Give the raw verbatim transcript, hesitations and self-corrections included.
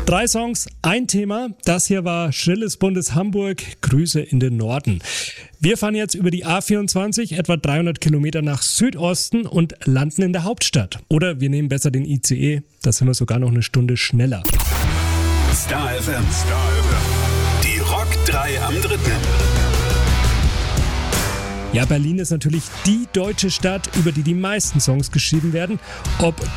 Drei Songs, ein Thema. Das hier war Schrilles Bundes Hamburg, Grüße in den Norden. Wir fahren jetzt über die A vierundzwanzig, etwa dreihundert Kilometer nach Südosten und landen in der Hauptstadt. Oder wir nehmen besser den I C E, da sind wir sogar noch eine Stunde schneller. Star F M, Star F M. Die Rock drei am dritten. Ja, Berlin ist natürlich die deutsche Stadt, über die die meisten Songs geschrieben werden. Ob